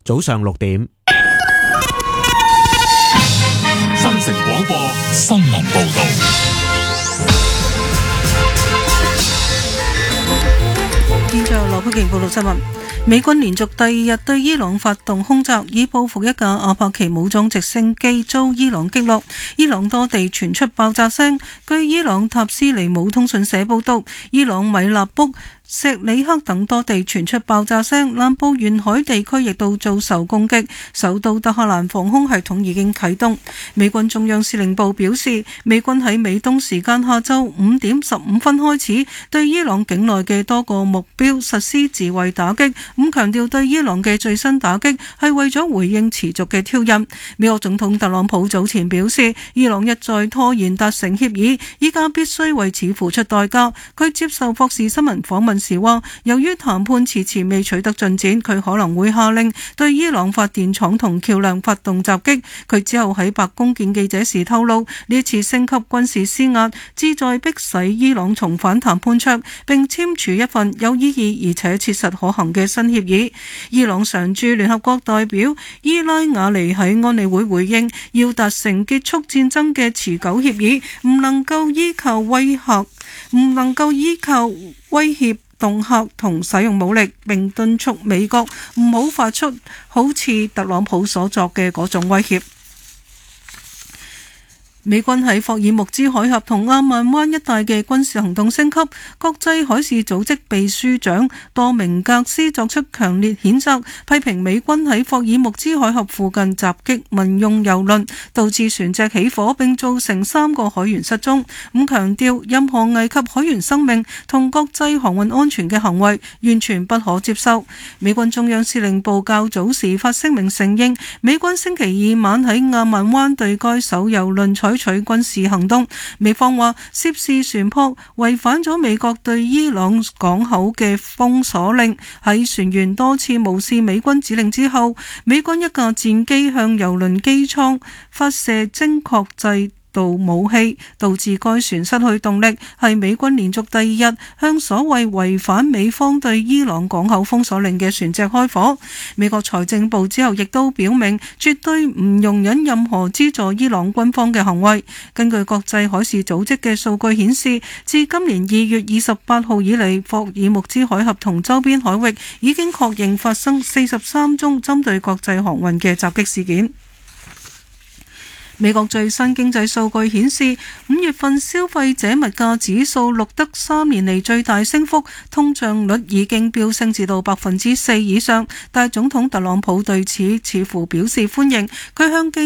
早上6點。 新城廣播新聞報道。 現在由羅佩瓊報道新聞。美軍連續第二日對伊朗發動空襲，以報復一架阿帕奇武裝直升機遭伊朗擊落。伊朗多地傳出爆炸聲。據伊朗塔斯尼姆通訊社報道，伊朗米納卜、錫里克等多地傳出爆炸聲，南部沿海地區亦都遭受攻擊。首都德黑蘭防空系統已經啟動。美軍中央司令部表示，美軍喺美東時間下晝5點15分開始對伊朗境內嘅多個目標實施自衛打擊。咁強調對伊朗嘅最新打擊係為咗回應持續嘅挑釁。美國總統特朗普早前表示，伊朗一再拖延達成協議，依家必須為此付出代價。佢接受霍士新聞訪問時話，由於談判遲遲未取得進展，佢可能會下令對伊朗發電廠同橋樑發動襲擊。佢之後喺白宮見記者時透露，呢次升級軍事施壓旨在迫使伊朗重返談判桌，並簽署一份有意義而且切實可行嘅新協議。伊朗常駐聯合國代表伊拉瓦尼喺安理會回應，要達成結束戰爭嘅持久協議，唔能夠依靠威嚇，恫嚇同使用武力，並敦促美國唔好發出好似特朗普所作嘅嗰種威脅。美軍喺霍爾木茲海峽同阿曼灣一帶嘅軍事行動升級，國際海事組織秘書長多明格斯作出強烈譴責，批評美軍喺霍爾木茲海峽附近襲擊民用油輪，導致船隻起火並造成3個海員失蹤。咁強調任何危及海員生命同國際航運安全嘅行為完全不可接受。美軍中央司令部較早時發聲明承認，美軍星期二晚喺阿曼灣對該艘油輪採取軍事行動。美方話涉事船舶違反咗美國對伊朗港口嘅封鎖令。喺船員多次無視美軍指令之後，美軍一架戰機向油輪機艙發射精確制導武器，導致該船失去動力，係美軍連續第二日向所謂違反美方對伊朗港口封鎖令嘅船隻開火。美國財政部之後亦都表明，絕對唔容忍任何資助伊朗軍方嘅行為。根據國際海事組織嘅數據顯示，自今年2月28號以嚟，霍爾木茲海峽同周邊海域已經確認發生43宗針對國際航運嘅襲擊事件。美國最新經濟數據顯示，5月份消費者物價指數錄得3年嚟最大升幅，通脹率已經飆升至到4%以上。但總統特朗普對此似乎表示歡迎，佢向記